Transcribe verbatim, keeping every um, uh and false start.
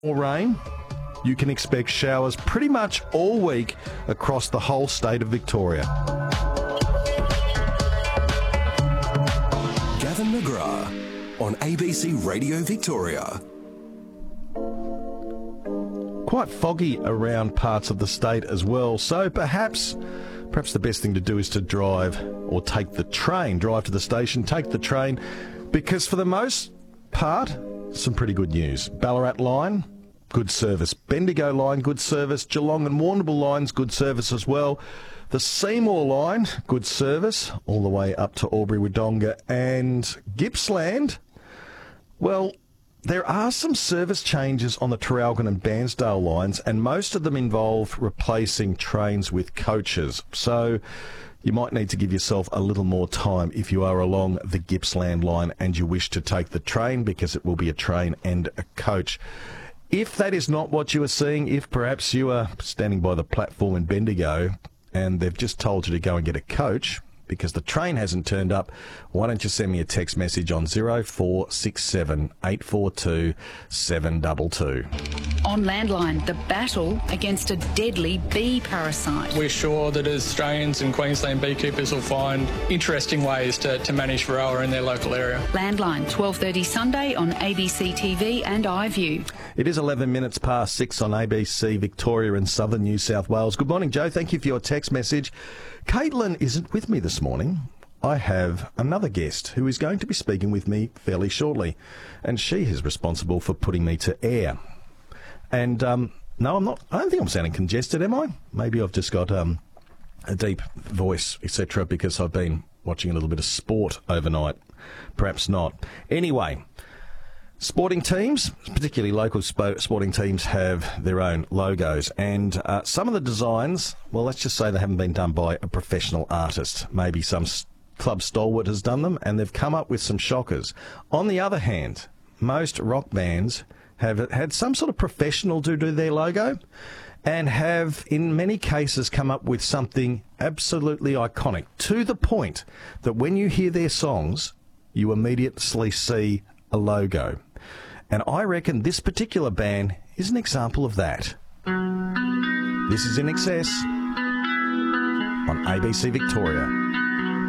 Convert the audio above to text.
Or rain, you can expect showers pretty much all week across the whole state of Victoria. Gavin McGrath on A B C Radio Victoria. Quite foggy around parts of the state as well, so perhaps perhaps the best thing to do is to drive or take the train. Drive to the station, take the train, because for the most part, some pretty good news. Ballarat line, good service. Bendigo line, good service. Geelong and Warrnambool lines, good service as well. The Seymour line, good service, all the way up to Albury-Wodonga. And Gippsland, well, there are some service changes on the Traralgon and Bairnsdale lines, and most of them involve replacing trains with coaches. So you might need to give yourself a little more time if you are along the Gippsland line and you wish to take the train, because it will be a train and a coach. If that is not what you are seeing, if perhaps you are standing by the platform in Bendigo and they've just told you to go and get a coach because the train hasn't turned up, why don't you send me a text message on zero four six seven, eight four two, seven two two. On Landline, the battle against a deadly bee parasite. We're sure that Australians and Queensland beekeepers will find interesting ways to, to manage Varroa in their local area. Landline, twelve thirty Sunday on A B C T V and iView. It is eleven minutes past six on A B C Victoria and Southern New South Wales. Good morning, Joe. Thank you for your text message. Caitlin isn't with me this morning. I have another guest who is going to be speaking with me fairly shortly, and she is responsible for putting me to air. And um, no, I'm not. I don't think I'm sounding congested, am I? Maybe I've just got um, a deep voice, et cetera, because I've been watching a little bit of sport overnight. Perhaps not. Anyway, sporting teams, particularly local spo- sporting teams, have their own logos, and uh, some of the designs, well, let's just say they haven't been done by a professional artist. Maybe some s- club stalwart has done them, and they've come up with some shockers. On the other hand, most rock bands have had some sort of professional to do their logo, and have, in many cases, come up with something absolutely iconic, to the point that when you hear their songs, you immediately see a logo. And I reckon this particular band is an example of that. This is In Excess on A B C Victoria.